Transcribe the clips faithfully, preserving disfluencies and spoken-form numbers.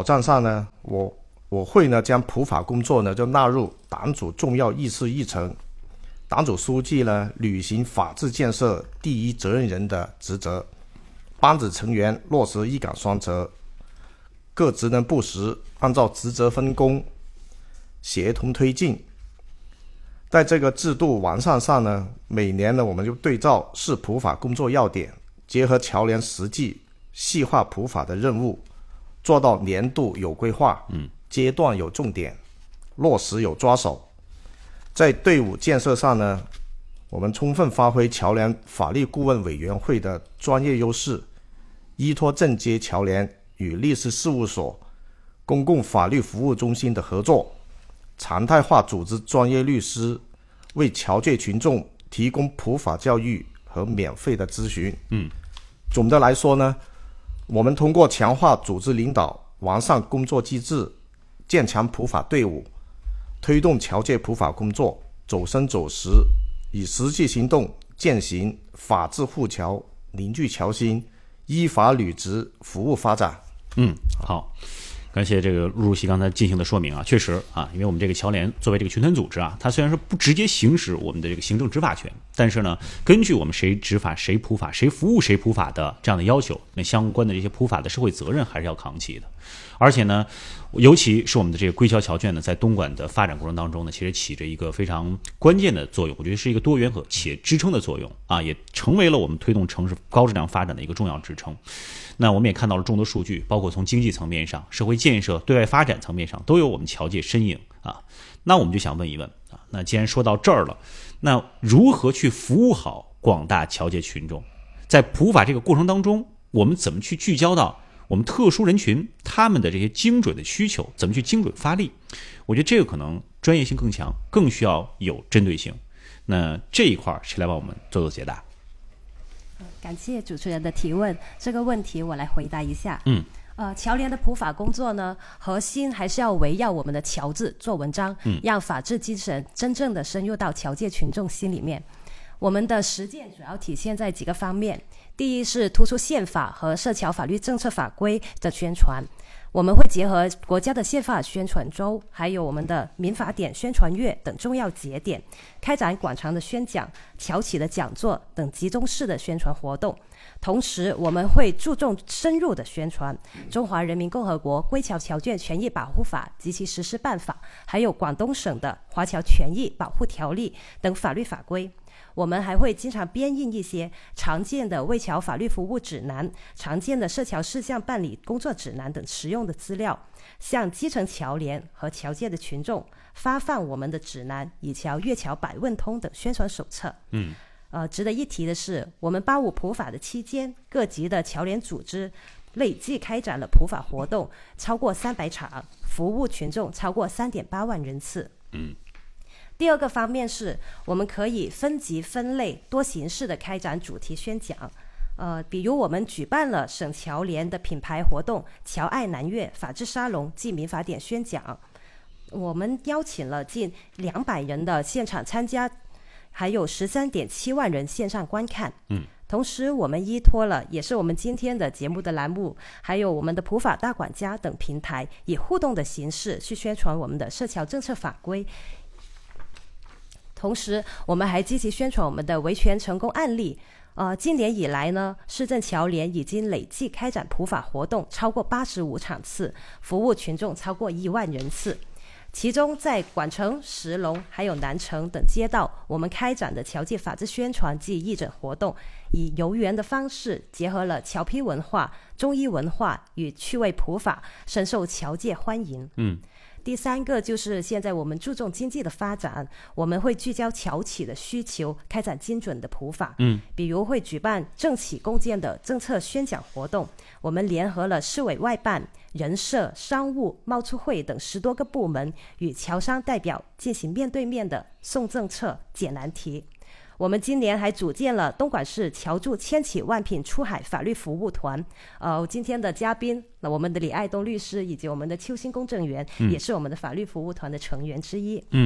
战上呢，我我会呢将普法工作呢就纳入党组重要议事议程，党组书记呢履行法治建设第一责任人的职责，班子成员落实一岗双责，各职能部时按照职责分工，协同推进。在这个制度完善上呢，每年呢我们就对照市普法工作要点，结合侨联实际，细化普法的任务，做到年度有规划，嗯，阶段有重点，落实有抓手。在队伍建设上呢，我们充分发挥侨联法律顾问委员会的专业优势，依托正阶侨联与律师事务所、公共法律服务中心的合作，常态化组织专业律师为侨界群众提供普法教育和免费的咨询。 嗯， 总的来说呢，我们通过强化组织领导，完善工作机制，建强普法队伍，推动侨界普法工作走深走实，以实际行动践行法治护侨、凝聚侨心、依法履职、服务发展。 嗯，好。感谢这个陆主席刚才进行的说明啊，确实啊，因为我们这个侨联作为这个群团组织啊，它虽然说不直接行使我们的这个行政执法权，但是呢，根据我们谁执法谁普法谁服务谁普法的这样的要求，那相关的这些普法的社会责任还是要扛起的。而且呢，尤其是我们的这个归侨侨眷呢，在东莞的发展过程当中呢，其实起着一个非常关键的作用，我觉得是一个多元和且支撑的作用啊，也成为了我们推动城市高质量发展的一个重要支撑。那我们也看到了众多数据，包括从经济层面上、社会建设、对外发展层面上，都有我们侨界身影啊。那我们就想问一问啊，那既然说到这儿了，那如何去服务好广大侨界群众？在普法这个过程当中，我们怎么去聚焦到我们特殊人群他们的这些精准的需求，怎么去精准发力？我觉得这个可能专业性更强，更需要有针对性。那这一块谁来帮我们做做解答？ 感谢主持人的提问，这个问题我来回答一下。 嗯， 呃，侨联的普法工作呢，核心还是要围绕我们的侨字做文章，嗯，让法治精神真正的深入到侨界群众心里面。我们的实践主要体现在几个方面，第一是突出宪法和涉侨法律政策法规的宣传，我们会结合国家的宪法宣传周，还有我们的民法典宣传月等重要节点，开展广场的宣讲、侨企的讲座等集中式的宣传活动。同时我们会注重深入的宣传中华人民共和国归侨侨眷权益保护法及其实施办法，还有广东省的华侨权益保护条例等法律法规。我们还会经常编印一些常见的为侨法律服务指南、常见的涉侨事项办理工作指南等实用的资料，向基层侨联和侨界的群众发放我们的指南、以侨粤侨百问通等宣传手册。 嗯， 呃，值得一提的是，我们八五普法的期间，各级的侨联组织累计开展了普法活动超过三百场，服务群众超过三点八万人次。 嗯。 第二个方面是，我们可以分级分类、多形式的开展主题宣讲。呃，比如我们举办了省侨联的品牌活动“侨爱南粤法治沙龙暨民法典宣讲”，我们邀请了近两百人的现场参加，还有十三点七万人线上观看。 嗯。 同时我们依托了也是我们今天的节目的栏目，还有我们的普法大管家等平台，以互动的形式去宣传我们的涉侨政策法规。同时我们还积极宣传我们的维权成功案例。呃，今年以来呢，市政侨联已经累计开展普法活动超过八十五场次，服务群众超过一万人次。其中在广城、石龙还有南城等街道，我们开展的侨界法治宣传暨义诊活动，以游园的方式结合了侨批文化、中医文化与趣味普法，深受侨界欢迎。 嗯。 第三个就是现在我们注重经济的发展，我们会聚焦侨企的需求，开展精准的普法。 嗯， 比如会举办政企共建的政策宣讲活动，我们联合了市委外办、人社、商务、贸促会等十多个部门，与侨商代表进行面对面的送政策、解难题。我们今年还组建了东莞市侨驻千企万品出海法律服务团。呃，今天的嘉宾，那我们的李爱东律师以及我们的邱新公证员， 嗯、 也是我们的法律服务团的成员之一。 嗯，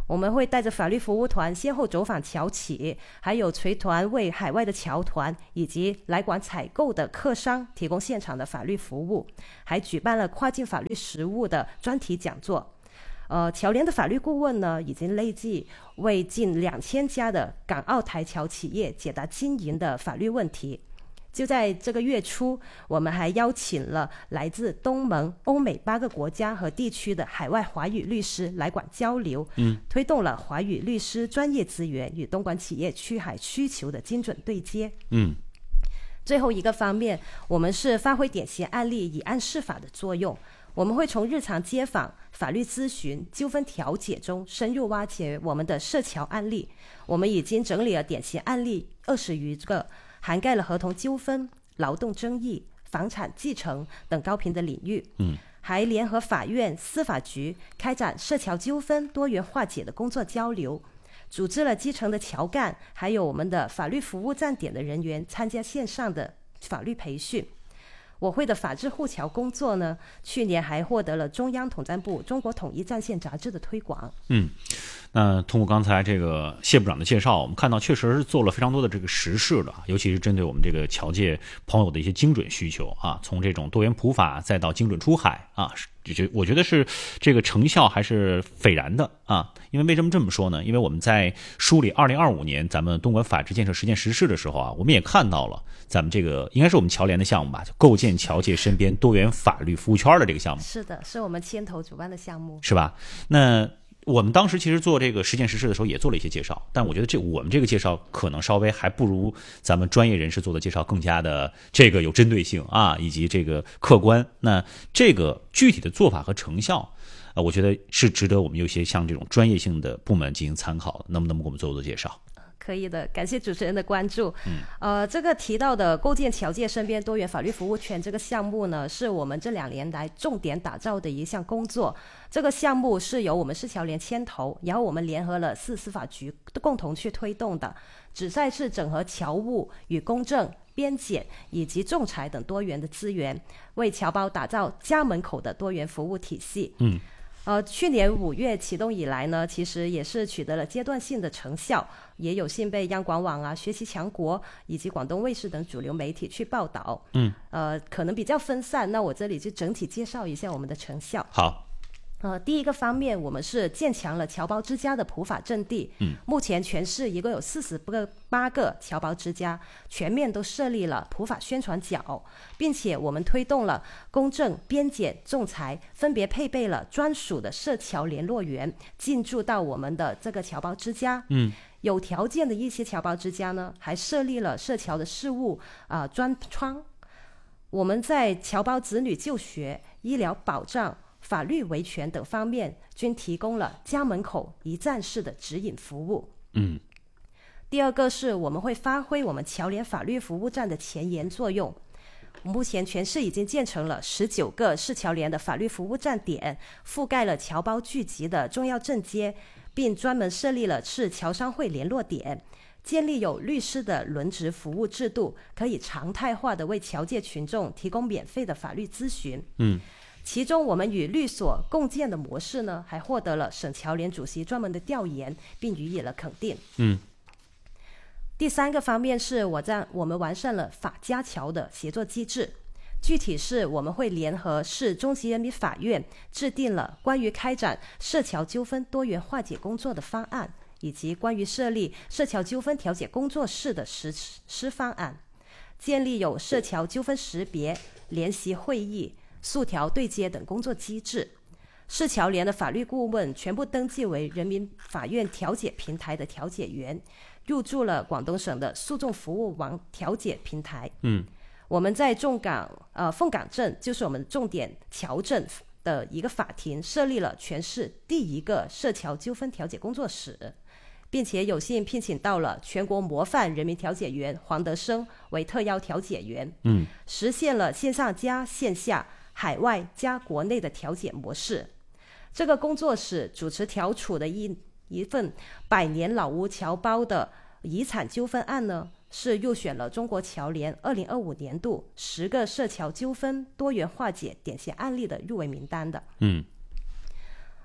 我们会带着法律服务团先后走访侨企，还有随团为海外的侨团以及来港采购的客商提供现场的法律服务，还举办了跨境法律实务的专题讲座。呃，侨联的法律顾问呢，已经累计为近两千家的港澳台侨企业解答经营的法律问题。就在这个月初，我们还邀请了来自东盟、欧美八个国家和地区的海外华语律师来港交流，嗯，推动了华语律师专业资源与东莞企业区海需求的精准对接。 嗯， 最后一个方面，我们是发挥典型案例以案释法的作用。我们会从日常街访、法律咨询、纠纷调解中深入挖掘我们的涉侨案例。我们已经整理了典型案例二十余个，涵盖了合同纠纷、劳动争议、房产继承等高频的领域。 嗯， 还联合法院、司法局开展涉侨纠纷多元化解的工作交流，组织了基层的侨干，还有我们的法律服务站点的人员参加线上的法律培训。我会的法治护侨工作呢，去年还获得了中央统战部中国统一战线杂志的推广。 嗯，那通过刚才这个谢部长的介绍，我们看到确实是做了非常多的这个实事的，尤其是针对我们这个侨界朋友的一些精准需求啊，从这种多元普法再到精准出海啊，我觉得是这个成效还是斐然的啊。因为为什么这么说呢？因为我们在梳理二零二五年咱们东莞法治建设实践实施的时候啊，我们也看到了咱们这个应该是我们侨联的项目吧，就构建侨界身边多元法律服务圈的这个项目。 是的，是我们牵头主办的项目， 是吧？那我们当时其实做这个实践实施的时候也做了一些介绍，但我觉得这我们这个介绍可能稍微还不如咱们专业人士做的介绍更加的这个有针对性啊，以及这个客观。那这个具体的做法和成效呃，我觉得是值得我们有些像这种专业性的部门进行参考的。能不能给我们做做介绍？ 可以的，感谢主持人的关注。嗯，呃，这个提到的构建侨界身边多元法律服务圈这个项目呢，是我们这两年来重点打造的一项工作。这个项目是由我们市侨联牵头，然后我们联合了市司法局共同去推动的，旨在是整合侨务与公证、边检以及仲裁等多元的资源，为侨胞打造家门口的多元服务体系。 嗯。 呃，去年五月启动以来呢，其实也是取得了阶段性的成效，也有幸被央广网啊、学习强国以及广东卫视等主流媒体去报道。 嗯， 呃，可能比较分散，那我这里就整体介绍一下我们的成效。 好。 呃，第一个方面，我们是建强了侨胞之家的普法阵地。 嗯， 目前全市一共有四十八个侨胞之家，全面都设立了普法宣传角，并且我们推动了公证、边检、仲裁，分别配备了专属的涉侨联络员进驻到我们的这个侨胞之家。 嗯， 有条件的一些侨胞之家呢，还设立了涉侨的事务啊、呃、专窗。我们在侨胞子女就学、医疗保障、法律维权等方面均提供了家门口一站式的指引服务。 嗯， 第二个是我们会发挥我们侨联法律服务站的前沿作用。目前全市已经建成了十九个市侨联的法律服务站点，覆盖了侨胞聚集的重要镇街，并专门设立了市侨商会联络点，建立有律师的轮值服务制度，可以常态化的为侨界群众提供免费的法律咨询。 嗯。 其中我们与律所共建的模式呢，还获得了省侨联主席专门的调研，并予以了肯定。 嗯， 第三个方面是我在我们完善了法家侨的协作机制，具体是我们会联合市中级人民法院制定了关于开展涉侨纠纷多元化解工作的方案，以及关于设立涉侨纠纷调解工作室的实施方案，建立有涉侨纠纷识别、联席会议、诉调对接等工作机制。市侨联的法律顾问全部登记为人民法院调解平台的调解员，入驻了广东省的诉讼服务网调解平台。 嗯， 我们在重港呃凤岗镇，就是我们重点侨镇的一个法庭，设立了全市第一个涉侨纠纷调解工作室，并且有幸聘请到了全国模范人民调解员黄德生为特邀调解员。 嗯， 实现了线上加线下、海外加国内的调解模式。这个工作室主持调处的一一份百年老屋侨胞的遗产纠纷案呢，是入选了中国侨联二零二五年度十个涉侨纠纷多元化解典型案例的入围名单的。 嗯，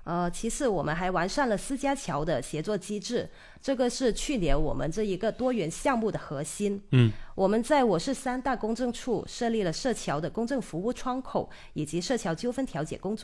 呃，其次我们还完善了私家桥的协作机制，这个是去年我们这一个多元项目的核心。 嗯， 我们在我市三大公证处设立了社桥的公证服务窗口以及社桥纠纷调解工作